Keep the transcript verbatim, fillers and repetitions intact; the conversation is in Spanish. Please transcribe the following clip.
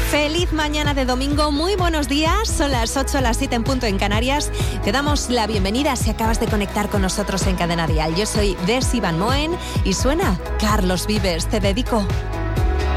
Feliz mañana de domingo, muy buenos días, son las ocho, las siete en punto en Canarias. Te damos la bienvenida si acabas de conectar con nosotros en Cadena Dial. Yo soy Desi Van Moen y suena Carlos Vives, te dedico.